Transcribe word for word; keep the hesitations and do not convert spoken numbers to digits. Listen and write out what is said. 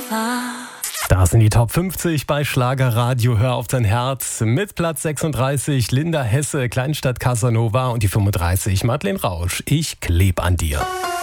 Casanova. Das sind die Top fünfzig bei Schlagerradio. Hör auf dein Herz. Mit Platz sechsunddreißig Linda Hesse, Kleinstadt Casanova, und die fünfunddreißig Madeleine Rausch. Ich kleb an dir.